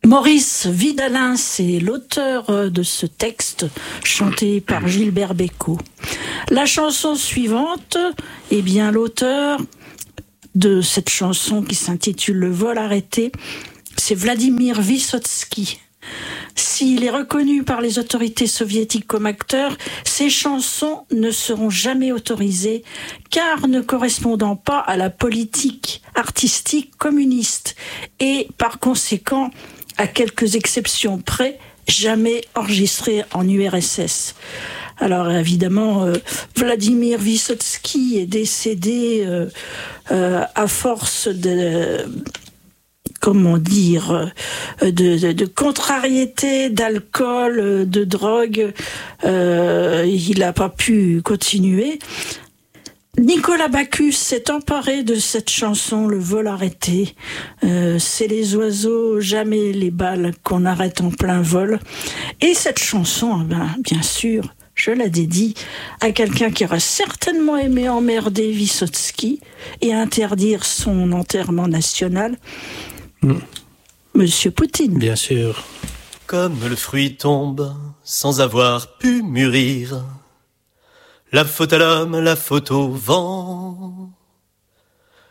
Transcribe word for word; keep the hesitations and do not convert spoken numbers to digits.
Maurice Vidalin, c'est l'auteur de ce texte chanté par Gilbert Bécaud. La chanson suivante, eh bien l'auteur de cette chanson qui s'intitule Le vol arrêté, c'est Vladimir Vysotsky. S'il est reconnu par les autorités soviétiques comme acteur, ses chansons ne seront jamais autorisées car ne correspondant pas à la politique artistique communiste et par conséquent, à quelques exceptions près, jamais enregistrées en U R S S. Alors évidemment, euh, Vladimir Vysotsky est décédé euh, euh, à force de... comment dire, de, de, de contrariété, d'alcool, de drogue. Euh, il n'a pas pu continuer. Nicolas Bacchus s'est emparé de cette chanson, Le vol arrêté. Euh, c'est les oiseaux, jamais les balles qu'on arrête en plein vol. Et cette chanson, ben, bien sûr, je la dédie à quelqu'un qui aurait certainement aimé emmerder Vysotsky et interdire son enterrement national. Mmh. Monsieur Poutine. Bien sûr. Comme le fruit tombe sans avoir pu mûrir, la faute à l'homme, la faute au vent.